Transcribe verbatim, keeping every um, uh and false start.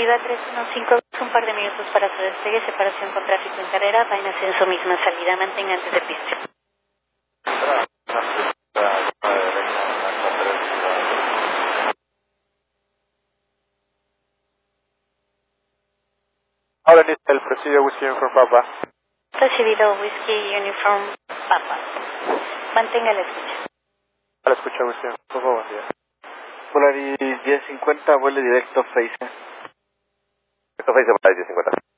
Viva tres uno cinco, un par de minutos para su despegue, separación con tráfico en carrera, va en ascenso misma salida, mantenga antes de pista. Ahora listo, el presidio Whiskey Uniform Papa. Recibido Whiskey Uniform Papa. Mantenga la escucha. A la escucha Whiskey Uniform Papa, buen día. Polaris diez cincuenta, vuelo directo Face. Esto fue diez cincuenta.